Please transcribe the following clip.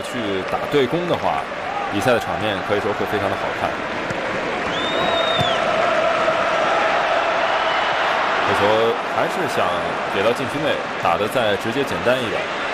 去打对攻的话，比赛的场面可以说会非常的好看。所以说还是想给到禁区内打得再直接简单一点。